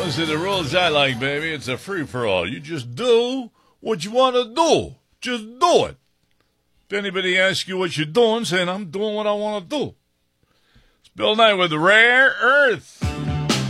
Those are the rules I like, baby. It's a free-for-all. You just do what you want to do. Just do it. If anybody asks you what you're doing, say, I'm doing what I want to do. It's Bill Nye with Rare Earth.